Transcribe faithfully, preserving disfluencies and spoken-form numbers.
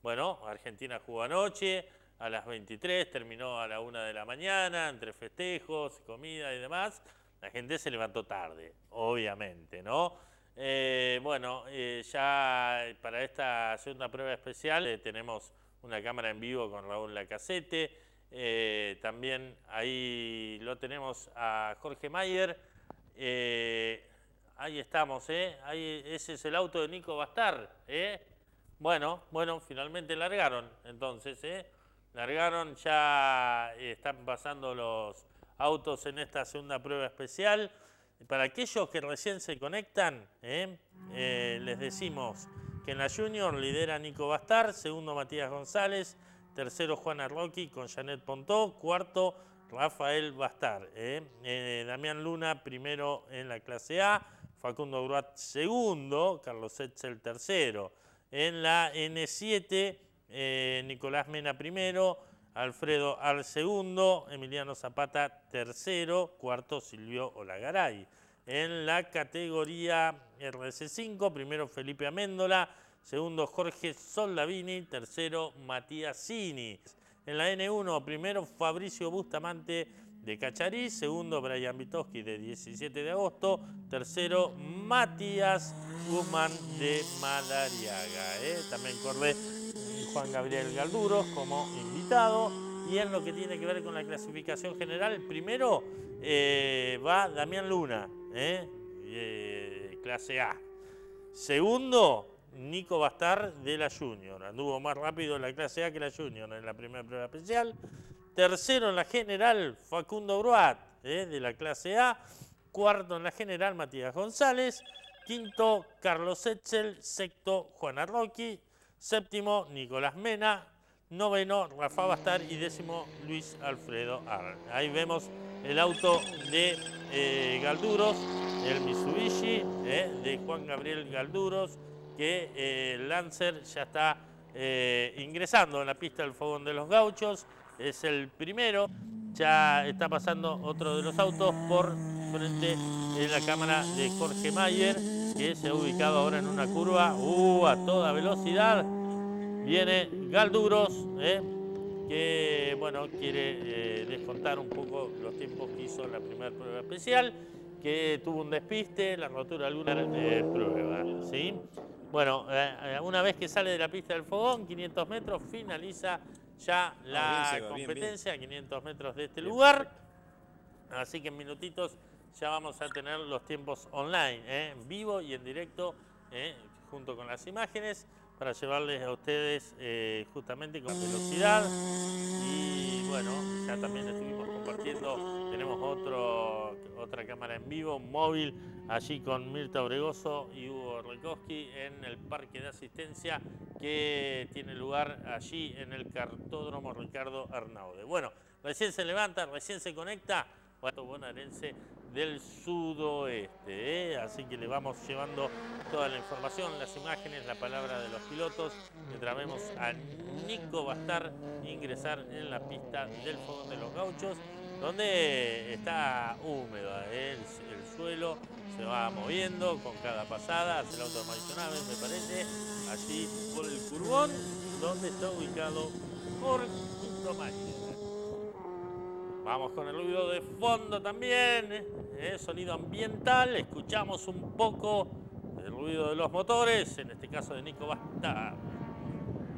Bueno, Argentina jugó anoche a las veintitrés, terminó a la una de la mañana, entre festejos, comida y demás. La gente se levantó tarde, obviamente, ¿no? Eh, bueno, eh, ya para esta segunda prueba especial eh, tenemos una cámara en vivo con Raúl Lacazette. Eh, también ahí lo tenemos a Jorge Mayer. Eh, ahí estamos, ¿eh? Ahí, ese es el auto de Nico Bastar, ¿eh? Bueno, bueno, finalmente largaron, entonces, ¿eh? Largaron, ya están pasando los autos en esta segunda prueba especial. Para aquellos que recién se conectan, ¿eh? Eh, les decimos que en la Junior lidera Nico Bastar, segundo Matías González, tercero Juan Arloqui con Janet Pontó, cuarto Rafael Bastar. ¿eh? Eh, Damián Luna primero en la clase A, Facundo Gruat segundo, Carlos Etzel tercero. En la N siete, eh, Nicolás Mena primero, Alfredo Ar segundo, Emiliano Zapata tercero, cuarto Silvio Olagaray. En la categoría R C cinco, primero Felipe Améndola, segundo Jorge Soldavini, tercero Matías Cini. En la N uno, primero Fabricio Bustamante de Cacharí, segundo Brian Vitowski de diecisiete de agosto, tercero Matías Guzmán de Madariaga. ¿eh? También corre Juan Gabriel Galduros como invitado. Y en lo que tiene que ver con la clasificación general, primero eh, va Damián Luna, ¿eh? Eh, clase A. Segundo, Nico Bastar de la Junior. Anduvo más rápido en la clase A que la Junior en la primera prueba especial. Tercero en la general, Facundo Bruat, ¿eh? de la clase A. Cuarto en la general, Matías González. Quinto, Carlos Etzel. Sexto, Juan Arloqui. Séptimo, Nicolás Mena. Noveno, Rafa Bastar. Y décimo, Luis Alfredo Ar. Ahí vemos el auto de eh, Galduros, el Mitsubishi eh, de Juan Gabriel Galduros, que eh, el Lancer ya está eh, ingresando en la pista del Fogón de los Gauchos. Es el primero. Ya está pasando otro de los autos por frente en la cámara de Jorge Mayer, que se ha ubicado ahora en una curva uh, a toda velocidad. Viene Galduros, eh, que bueno, quiere eh, descontar un poco los tiempos que hizo en la primera prueba especial, que tuvo un despiste, la rotura de alguna eh, prueba. ¿sí? Bueno, eh, una vez que sale de la pista del Fogón, quinientos metros, finaliza ya la ah, bien, competencia, bien, bien. quinientos metros de este bien, lugar. Perfecto. Así que en minutitos ya vamos a tener los tiempos online, ¿eh? en vivo y en directo, ¿eh? junto con las imágenes, para llevarles a ustedes eh, justamente con velocidad. Y bueno, ya también estuvimos compartiendo, tenemos otro, otra cámara en vivo, un móvil, allí con Mirta Obregoso y Hugo Rekowski en el parque de asistencia que tiene lugar allí en el cartódromo Ricardo Arnaude. Bueno, recién se levanta, recién se conecta, Puerto Bonaerense del sudoeste, ¿eh? así que le vamos llevando toda la información, las imágenes, la palabra de los pilotos, mientras vemos a Nico Bastar ingresar en la pista del Fogón de los Gauchos, donde está húmedo, ¿eh? el, el suelo se va moviendo con cada pasada, hacia el auto de Maisonaves, me parece, allí por el curvón, donde está ubicado Jorge Mayer. Vamos con el ruido de fondo también, ¿eh? sonido ambiental, escuchamos un poco el ruido de los motores, en este caso de Nico Bastar.